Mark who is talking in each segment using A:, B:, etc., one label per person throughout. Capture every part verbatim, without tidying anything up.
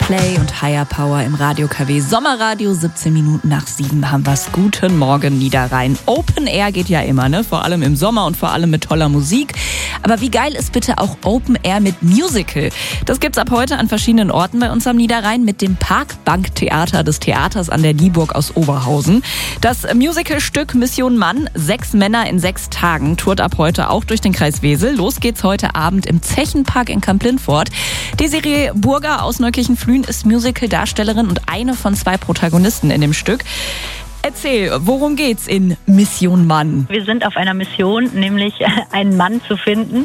A: Coldplay und Higher Power im Radio K W Sommerradio. siebzehn Minuten nach sieben haben wir's. Guten Morgen, Niederrhein. Open Air geht ja immer, ne? Vor allem im Sommer und vor allem mit toller Musik. Aber wie geil ist bitte auch Open Air mit Musical? Das gibt's ab heute an verschiedenen Orten bei uns am Niederrhein mit dem Parkbanktheater des Theaters an der Lieburg aus Oberhausen. Das Musicalstück Mission Mann, sechs Männer in sechs Tagen, tourt ab heute auch durch den Kreis Wesel. Los geht's heute Abend im Zechenpark in Kamp-Lindfort. Desiree Burger aus Neukirchen-Flühen ist Musical-Darstellerin und eine von zwei Protagonisten in dem Stück. Erzähl, worum geht's in Mission Mann?
B: Wir sind auf einer Mission, nämlich einen Mann zu finden.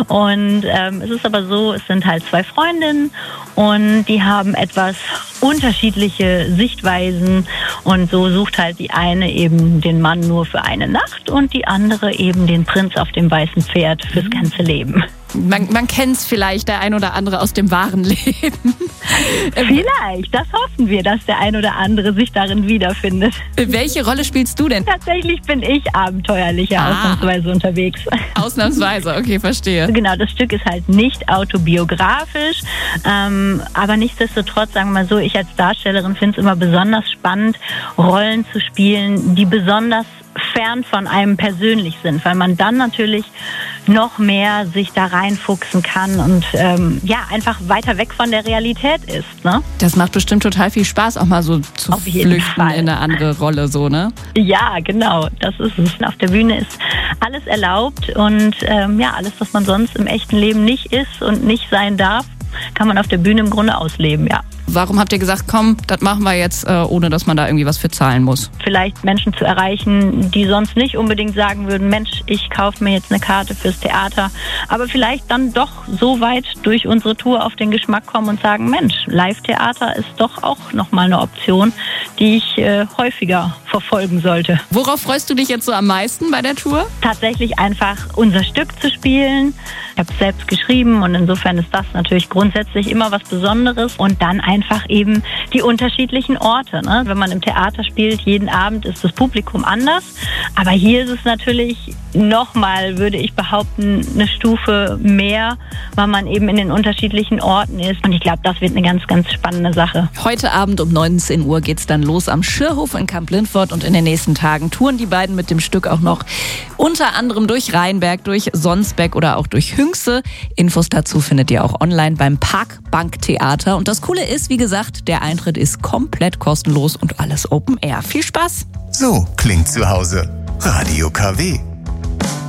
B: Und ähm, es ist aber so, es sind halt zwei Freundinnen und die haben etwas unterschiedliche Sichtweisen. Und so sucht halt die eine eben den Mann nur für eine Nacht und die andere eben den Prinz auf dem weißen Pferd fürs ganze Leben.
A: Man, man kennt es vielleicht, der ein oder andere aus dem wahren Leben.
B: Vielleicht, das hoffen wir, dass der ein oder andere sich darin wiederfindet.
A: Welche Rolle spielst du denn?
B: Tatsächlich bin ich abenteuerlicher ah. ausnahmsweise unterwegs.
A: Ausnahmsweise, okay, verstehe.
B: Genau, das Stück ist halt nicht autobiografisch, ähm, aber nichtsdestotrotz, sagen wir mal so, ich als Darstellerin finde es immer besonders spannend, Rollen zu spielen, die besonders fern von einem persönlich sind, weil man dann natürlich noch mehr sich da reinfuchsen kann und ähm, ja, einfach weiter weg von der Realität ist. Ne?
A: Das macht bestimmt total viel Spaß, auch mal so zu
B: Auf jeden
A: flüchten
B: Fall.
A: in eine andere Rolle, so, ne?
B: Ja, genau, das ist es. Auf der Bühne ist alles erlaubt und ähm, ja, alles, was man sonst im echten Leben nicht ist und nicht sein darf, kann man auf der Bühne im Grunde ausleben, ja.
A: Warum habt ihr gesagt, komm, das machen wir jetzt, äh, ohne dass man da irgendwie was für zahlen muss?
B: Vielleicht Menschen zu erreichen, die sonst nicht unbedingt sagen würden, Mensch, ich kaufe mir jetzt eine Karte fürs Theater, aber vielleicht dann doch so weit durch unsere Tour auf den Geschmack kommen und sagen, Mensch, Live-Theater ist doch auch nochmal eine Option, die ich äh, häufiger verfolgen sollte.
A: Worauf freust du dich jetzt so am meisten bei der Tour?
B: Tatsächlich einfach unser Stück zu spielen. Ich habe es selbst geschrieben und insofern ist das natürlich grundsätzlich immer was Besonderes und dann einfach eben die unterschiedlichen Orte. Ne? Wenn man im Theater spielt, jeden Abend ist das Publikum anders, aber hier ist es natürlich nochmal, würde ich behaupten, eine Stufe mehr, weil man eben in den unterschiedlichen Orten ist und ich glaube, das wird eine ganz, ganz spannende Sache.
A: Heute Abend um neunzehn Uhr geht's dann los am Schirrhof in Kamp-Lindfort und in den nächsten Tagen touren die beiden mit dem Stück auch noch unter anderem durch Rheinberg, durch Sonsbeck oder auch durch Hünxe. Infos dazu findet ihr auch online beim Parkbanktheater. Und das Coole ist, wie gesagt, der Eintritt ist komplett kostenlos und alles Open Air. Viel Spaß!
C: So klingt zu Hause. Radio K W.